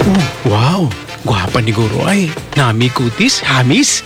Wow, gwapa ni Guro ay. Nami kutis, hamis.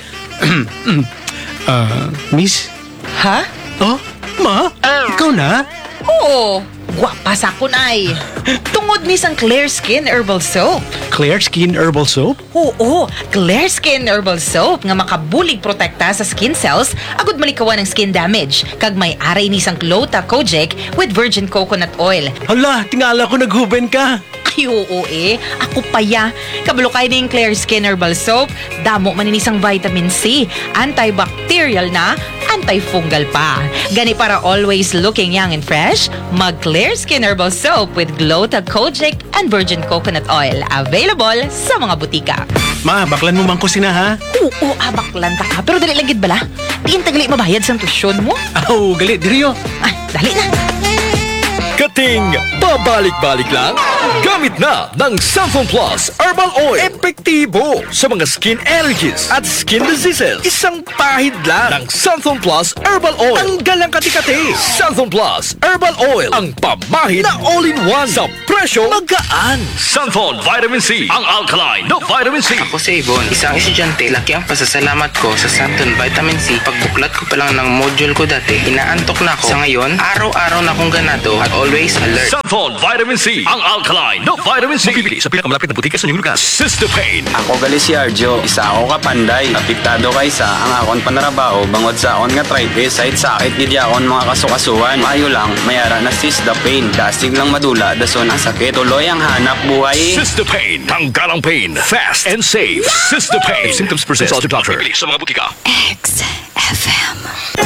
Miss? Ha? Oh, ma? Ikaw na? Oo, gwapa sa kun ay. Tungod ni sang Clear Skin Herbal Soap. Clear Skin Herbal Soap? Oo, Clear Skin Herbal Soap nga makabulig protekta sa skin cells agud malikawan ng skin damage. Kag may aray ni sang Glota Kojic with virgin coconut oil. Hala, tingala ko naghuben ka. Ay, oo ako pa ya. Kabalo kay ning Clear Skin Herbal Soap, damo man inisang vitamin C, antibacterial na, antifungal pa. Gani para always looking young and fresh, mag Clear Skin Herbal Soap with Glota Kojic and virgin coconut oil. Available sa mga butika. Ma, baklan mo man ko sina ha? Oo, baklan ta ka. Pero dali lang gid bala. Diin tagali mabayad sa tuition mo. Aw, gali, diriyo. Ay, dali na. Kating pabalik-balik lang, gamit na ng Santhon Plus Herbal Oil. Epektibo sa mga skin allergies at skin diseases. Isang pahid lang ng Santhon Plus Herbal Oil. Tanggal ang kati-kati. Santhon Plus Herbal Oil. Ang pamahid na all-in-one sa presyo magaan. Santhon Vitamin C. Ang alkaline na Vitamin C. Ako si Yvonne, isang estudyante. Laki ang pasasalamat ko sa Santon Vitamin C. Pagbuklat ko pa lang ng module ko dati, inaantok na ako. Sa ngayon, araw-araw na akong ganado at always alert. Santhon Vitamin C. Ang alkaline na Vitamin C. Mabibili sa pinakamalapit na butika sa inyong lugar. Sistopain. Ako gali si Arjo, isa ako kapanday. Apektado kaysa ang akon panarabaho bangod sa akon nga arthritis. Side sakit gid akon mga kasukasuan. Maayo lang, mayara na Sistopain. Dasig lang madula, dason ang sakit. Tuloy ang hanap buhay. Sistopain. Tanggal ang pain. Fast and safe. Sistopain. Symptoms present. Consult your doctor. Mabibili sa mga butika. XFM.